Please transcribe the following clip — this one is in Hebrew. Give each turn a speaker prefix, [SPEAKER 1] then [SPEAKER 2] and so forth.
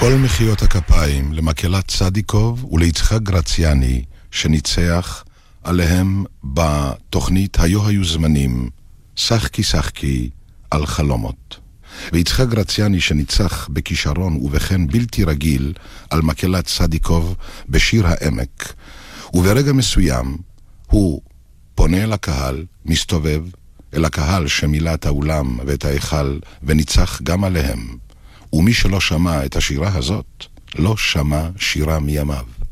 [SPEAKER 1] כל מחיאות הכפיים למקהלת צדיקוב וליצחק גרציאני שניצח עליהם בתוכנית היו זמנים, שחקי על חלומות. ויצחק גרציאני שניצח בכישרון ובכן בלתי רגיל על מקהלת צדיקוב בשיר העמק, וברגע מסוים הוא פונה אל הקהל, מסתובב אל הקהל שמילא את האולם ואת ההיכל וניצח גם עליהם, ומי שלא שמע את השירה הזאת לא שמע שירה מימיו.